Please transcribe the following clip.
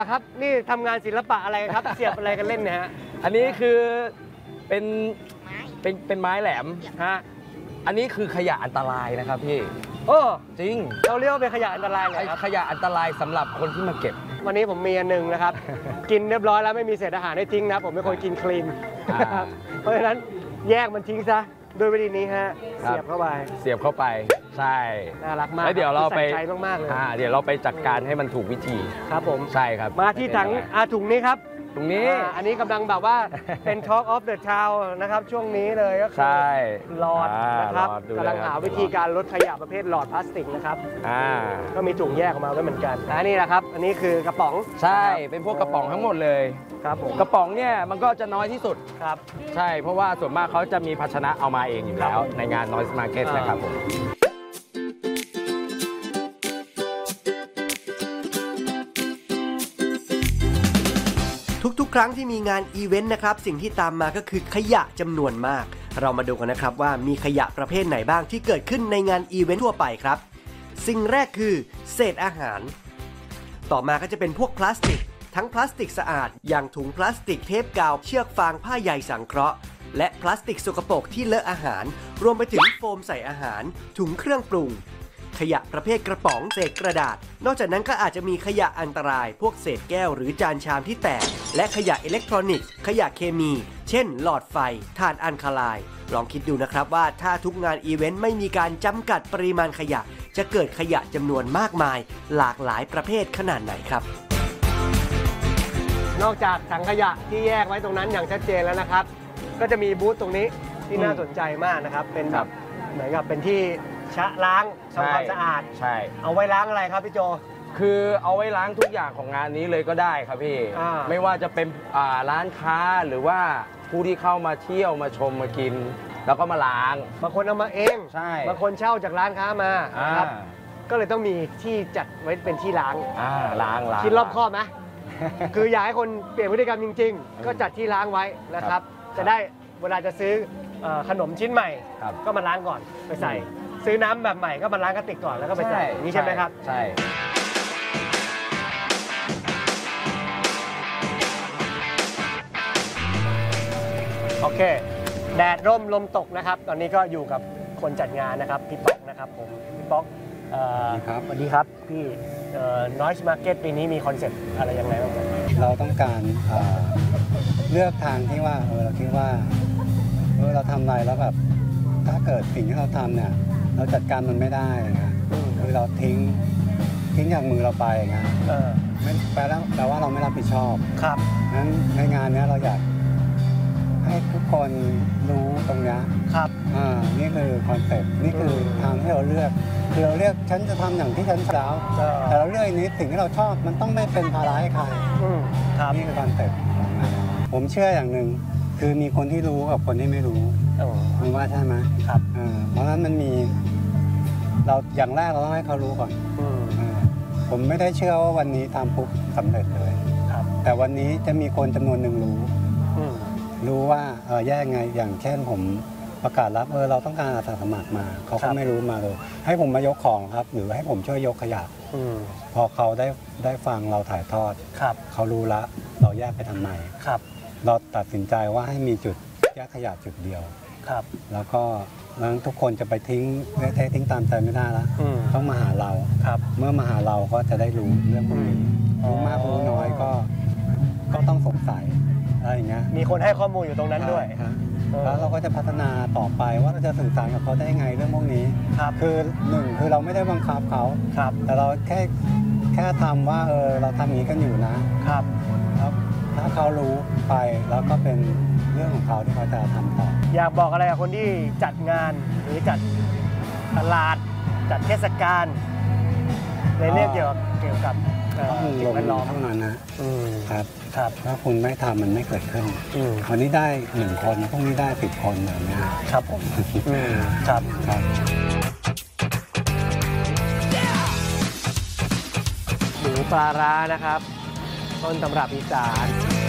ครับนี่ทำงานศิลปะอะไรครับ เสียบอะไรกันเล่นเนี่ยฮะอันนี้คือเป็นเป็นไม้แหลมฮะอันนี้คือขยะอันตรายนะครับพี่โอ้จริงเราเรียกว่าเป็นขยะอันตรายเลยครับขยะอันตรายสำหรับคนที่มาเก็บวันนี้ผมมีอันหนึ่งนะครับ กินเรียบร้อยแล้วไม่มีเศษอาหารให้ทิ้งนะผมเป็นคนกินคลีนเพราะฉะนั้นแยกมันทิ้งซะด้วยวิธีนี้ฮะเสียบเข้าไปใช่น่ารักมากแล้วเดี๋ยวเราไปใช้มากๆเลยเดี๋ยวเราไปจัดการให้มันถูกวิธีครับผมใช่ครับมาที่ถังถุงนี้ครับตรงนี้อันนี้กำลังแบบว่าเป็น Talk of the Town นะครับช่วงนี้เลยก็คือหลอดนะครับกำลังหาวิธีการลดขยะประเภทหลอดพลาสติกนะครับก็มีถุงแยกออกมาด้วยเหมือนกันอันนี้นะครับอันนี้คือกระป๋องใช่เป็นพวกกระป๋องทั้งหมดเลยครับผมกระป๋องเนี่ยมันก็จะน้อยที่สุดครับใช่เพราะว่าส่วนมากเขาจะมีภาชนะเอามาเองอยู่แล้วในงาน Noise Market นะครับผมทุกๆครั้งที่มีงานอีเวนต์นะครับสิ่งที่ตามมาก็คือขยะจำนวนมากเรามาดูกันนะครับว่ามีขยะประเภทไหนบ้างที่เกิดขึ้นในงานอีเวนต์ทั่วไปครับสิ่งแรกคือเศษอาหารต่อมาก็จะเป็นพวกพลาสติกทั้งพลาสติกสะอาดอย่างถุงพลาสติกเทปกาวเชือกฟางผ้าใยสังเคราะห์และพลาสติกสกปรกที่เลอะอาหารรวมไปถึงโฟมใส่อาหารถุงเครื่องปรุงขยะประเภทกระป๋องเศษกระดาษนอกจากนั้นก็อาจจะมีขยะอันตรายพวกเศษแก้วหรือจานชามที่แตกและขยะอิเล็กทรอนิกส์ขยะเคมีเช่นหลอดไฟถ่านอัลคาไลน์ลองคิดดูนะครับว่าถ้าทุกงานอีเวนต์ไม่มีการจำกัดปริมาณขยะจะเกิดขยะจำนวนมากมายหลากหลายประเภทขนาดไหนครับนอกจากถังขยะที่แยกไว้ตรงนั้นอย่างชัดเจนแล้วนะครับก็จะมีบูธตรงนี้ที่น่าสนใจมากนะครับเป็นแบบเหมือนกับเป็นที่ชะล้างทำความสะอาดใช่เอาไว้ล้างอะไรครับพี่โจคือเอาไว้ล้างทุกอย่างของงานนี้เลยก็ได้ครับพี่ไม่ว่าจะเป็นร้านค้าหรือว่าผู้ที่เข้ามาเที่ยวมาชมมากินแล้วก็มาล้างบางคนเอามาเองใช่บางคนเช่าจากร้านค้ามาครับก็เลยต้องมีที่จัดไว้เป็นที่ล้างคิดรอบคอบไหม คืออยากให้คนเปลี่ยนพฤติกรรมจริงๆก็จัดที่ล้างไว้นะครับจะได้เวลาจะซื้อขนมชิ้นใหม่ก็มาล้างก่อนไปใส่ซื้อน้ำแบบใหม่ก็มาล้างกระติกก่อนแล้วก็ไปใส่นี่ใช่ไหมครับใช่โอเคแดดร่มลมตกนะครับตอนนี้ก็อยู่กับคนจัดงานนะครับพี่ป๊อกนะครับผมพี่ป๊อกสวัสดีครับพี่Noise Market ปีนี้มีคอนเซ็ปต์อะไรยังไงบ้างครับเราต้องการเลือกทางที่ว่าเราคิดว่าเราทำอะไรแล้วแบบถ้าเกิดสิ่งที่เราทำเนี่ยเราจัดการมันไม่ได้นะคือเราทิ้งจากมือเราไปนะไม่แปลว่าเราไม่รับผิดชอบครับงั้นในงานนี้เราอยากให้ทุกคนรู้ตรงนี้ครับนี่คือคอนเซ็ปต์นี่คือทางที่เราเลือกคือเราเลือกฉันจะทำอย่างที่ฉันแล้วแต่เราเลือกนี้สิ่งที่เราชอบมันต้องไม่เป็นภาระให้ใครนี่คือคอนเซ็ปต์ของงานผมเชื่ออย่างหนึ่งคือมีคนที่รู้กับคนที่ไม่รู้คุณว่าใช่ไหมครับเพราะฉะนั้นมันมีเราอย่างแรกเราต้องให้เขารู้ก่อนผมไม่ได้เชื่อว่าวันนี้ทำปุ๊บสำเร็จเลยแต่วันนี้จะมีคนจำนวนหนึ่งรู้ว่าแยกไงอย่างเช่นผมประกาศรับเราต้องการอาสาสมัครมาเขาก็ไม่รู้มาเลยให้ผมมายกของครับหรือให้ผมช่วยยกขยะพอเขาได้ฟังเราถ่ายทอดเขารู้ละเราแยกไปทำไมเราตัดสินใจว่าให้มีจุดแยกขยะจุดเดียวแล้วก็ทุกคนจะไปทิ้งตามใจไม่ได้แล้วต้องมาหาเราเมื่อมาหาเราก็จะได้รู้เรื่องพวกนี้รู้มากรู้น้อยก็ต้องสงสัยอะไรอย่างเงี้ยมีคนให้ข้อมูลอยู่ตรงนั้นด้วยแล้วเราก็จะพัฒนาต่อไปว่าเราจะสื่อสารกับเขาได้ยังไงเรื่องพวกนี้คือหนึ่งคือเราไม่ได้บังคับเขาแต่เราแค่ทำว่าเราทำอย่างนี้กันอยู่นะครับแล้วถ้าเขารู้ไปแล้วก็เป็นเรื่องของเขาที่เขาจะทำต่ออยากบอกอะไรกับคนที่จัดงานหรือจัดตลาดจัดเทศกาลในเรื่องเกี่ยวกับสิ่งแวดล้อมเท่านั้นนะครับถ้าคุณไม่ทำมันไม่เกิดขึ้นวันนี้ได้1 คนพรุ่งนี้ได้10 คนแบบนี้ครับผมครับหมูปลาร้านะครับต้นตำรับอีสาน